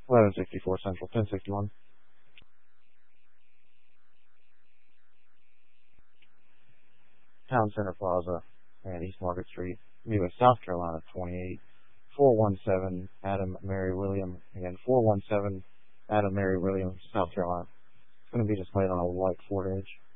1164 Central, 1061. Town Center Plaza and East Market Street, Lewis, South Carolina, 28417 Adam Mary William. Again, 417 Adam Mary William, South Carolina. It's going to be displayed on a white Ford Edge.